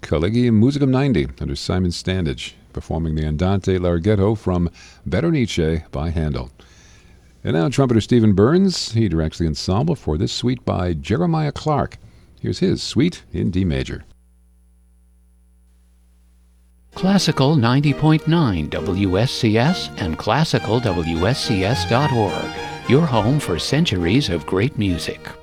Collegium Musicum 90 under Simon Standage, performing the Andante Larghetto from Berenice by Handel. And now trumpeter Stephen Burns, he directs the ensemble for this suite by Jeremiah Clark. Here's his suite in D major. Classical 90.9 WSCS and classicalwscs.org, your home for centuries of great music.